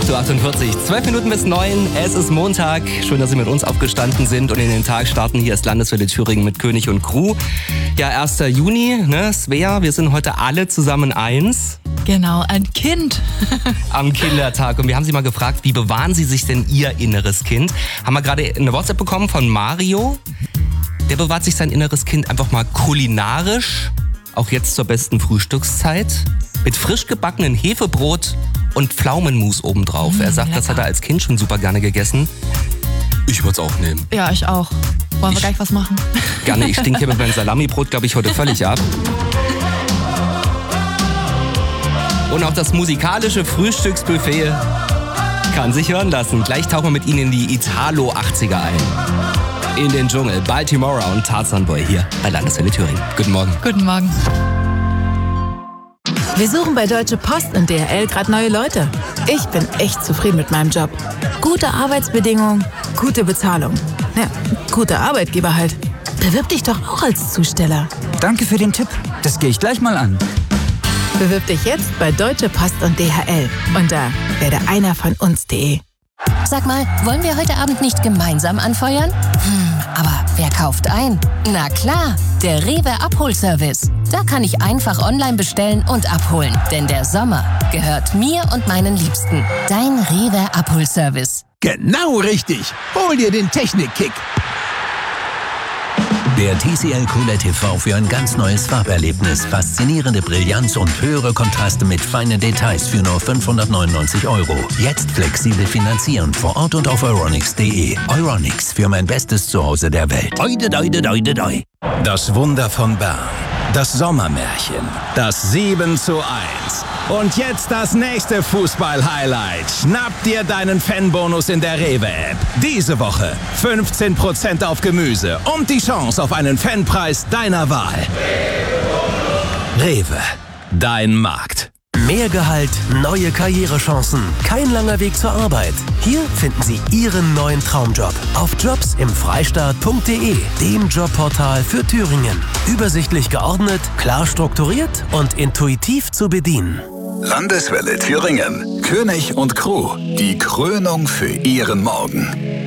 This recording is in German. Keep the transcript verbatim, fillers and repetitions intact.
acht Uhr achtundvierzig, zwölf Minuten bis neun. Es ist Montag. Schön, dass Sie mit uns aufgestanden sind und in den Tag starten. Hier ist Landeswelle Thüringen mit König und Crew. Ja, erster Juni, ne, Svea, wir sind heute alle zusammen eins. Genau, ein Kind. Am Kindertag. Und wir haben Sie mal gefragt, wie bewahren Sie sich denn Ihr inneres Kind? Haben wir gerade eine WhatsApp bekommen von Mario. Der bewahrt sich sein inneres Kind einfach mal kulinarisch. Auch jetzt zur besten Frühstückszeit. Mit frisch gebackenen Hefebrot und Pflaumenmus obendrauf. Mmh, er sagt, lecker. das hat er als Kind schon super gerne gegessen. Ich würde es auch nehmen. Ja, ich auch. Wollen wir Ich- gleich was machen? Gerne, ich stinke hier mit meinem Salamibrot, glaube ich, heute völlig ab. Und auch das musikalische Frühstücksbuffet kann sich hören lassen. Gleich tauchen wir mit Ihnen in die Italo-achtziger ein. In den Dschungel, Baltimora und Tarzan Boy hier bei Landeswelle Thüringen. Guten Morgen. Guten Morgen. Wir suchen bei Deutsche Post und D H L gerade neue Leute. Ich bin echt zufrieden mit meinem Job. Gute Arbeitsbedingungen, gute Bezahlung. Ja, guter Arbeitgeber halt. Bewirb dich doch auch als Zusteller. Danke für den Tipp. Das gehe ich gleich mal an. Bewirb dich jetzt bei Deutsche Post und D H L unter werde einer von uns punkt de. Sag mal, wollen wir heute Abend nicht gemeinsam anfeuern? Hm, aber wer kauft ein? Na klar, der Rewe Abholservice. Da kann ich einfach online bestellen und abholen. Denn der Sommer gehört mir und meinen Liebsten. Dein Rewe Abholservice. Genau richtig. Hol dir den Technikkick. Der T C L Q L E D T V für ein ganz neues Farberlebnis. Faszinierende Brillanz und höhere Kontraste mit feinen Details für nur fünfhundertneunundneunzig Euro. Jetzt flexibel finanzieren vor Ort und auf euronics punkt de. Euronics, für mein bestes Zuhause der Welt. Oide, doide, doide, doi. Das Wunder von Bern. Das Sommermärchen. Das sieben zu eins. Und jetzt das nächste Fußball-Highlight. Schnapp dir deinen Fanbonus in der Rewe-App. Diese Woche fünfzehn Prozent auf Gemüse und die Chance auf einen Fanpreis deiner Wahl. Rewe. Dein Markt. Mehr Gehalt, neue Karrierechancen, kein langer Weg zur Arbeit. Hier finden Sie Ihren neuen Traumjob auf jobs im freistaat punkt de, dem Jobportal für Thüringen. Übersichtlich geordnet, klar strukturiert und intuitiv zu bedienen. Landeswelle Thüringen. König und Crew. Die Krönung für Ihren Morgen.